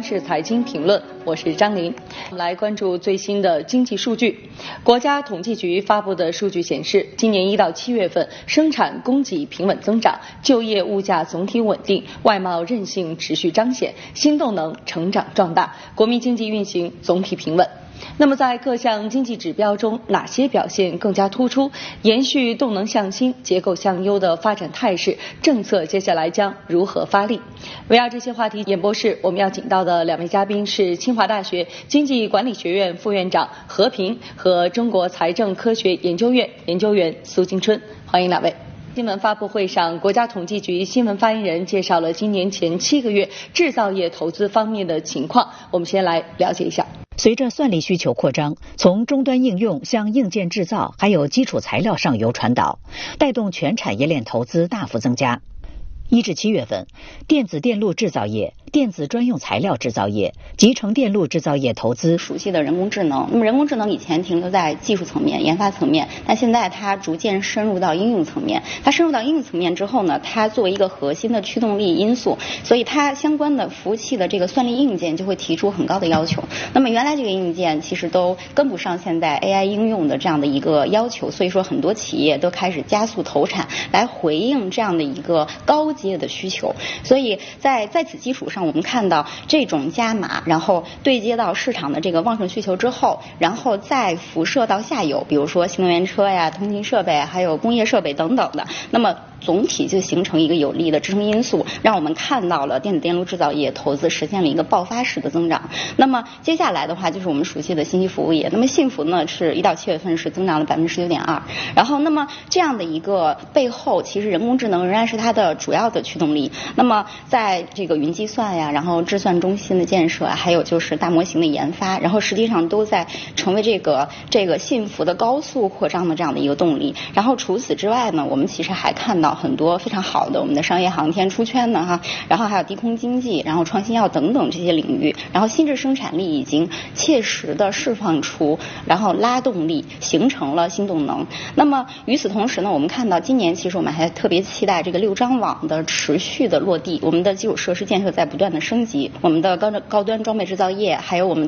央视财经评论，我是张琳。我们来关注最新的经济数据。国家统计局发布的数据显示，今年1到7月份，生产供给平稳增长，就业物价总体稳定，外贸韧性持续彰显，新动能成长壮大，国民经济运行总体平稳。那么在各项经济指标中，哪些表现更加突出？延续动能向新、结构向优的发展态势，政策接下来将如何发力？围绕这些话题，演播室我们要请到的2位嘉宾是清华大学经济管理学院副院长何平和中国财政科学研究院研究员苏金春，欢迎2位。新闻发布会上，国家统计局新闻发言人介绍了今年前7个月制造业投资方面的情况，我们先来了解一下。 随着算力需求扩张，从终端应用向硬件制造还有基础材料上游传导，带动全产业链投资大幅增加。1至7月份，电子电路制造业、电子专用材料制造业、集成电路制造业投资。 熟悉的人工智能，那么人工智能以前停留在技术层面、研发层面，但现在它逐渐深入到应用层面。它深入到应用层面之后呢，它作为一个核心的驱动力因素，所以它相关的服务器的这个算力硬件就会提出很高的要求。那么原来这个硬件其实都跟不上现在 AI 应用的这样的一个要求，所以说很多企业都开始加速投产来回应这样的一个高阶的需求。所以在此基础上，我们看到这种加码，然后对接到市场的这个旺盛需求之后，然后再辐射到下游，比如说新能源车呀、通信设备还有工业设备等等的，那么总体就形成一个有力的支撑因素，让我们看到了电子电路制造业投资实现了一个爆发式的增长。那么接下来的话就是我们熟悉的信息服务业，那么信服呢是1到7月份是增长了19.2%，然后那么这样的一个背后，其实人工智能仍然是它的主要的驱动力。那么在这个云计算呀，然后智算中心的建设，还有就是大模型的研发，然后实际上都在成为这个信服的高速扩张的这样的一个动力。然后除此之外呢，我们其实还看到很多非常好的我们的商业航天出圈的然后还有低空经济，然后创新药等等这些领域，然后新质生产力已经切实的释放出，然后拉动力，形成了新动能。那么与此同时呢，我们看到今年其实我们还特别期待这个6张网的持续的落地，我们的基础设施建设在不断的升级，我们的高端装备制造业，还有我们